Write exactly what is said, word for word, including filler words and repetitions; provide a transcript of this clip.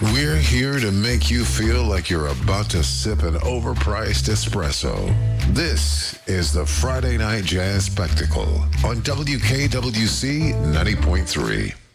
We're here to make you feel like you're about to sip an overpriced espresso. This is the Friday Night Jazz Spectacle on W K W C ninety point three.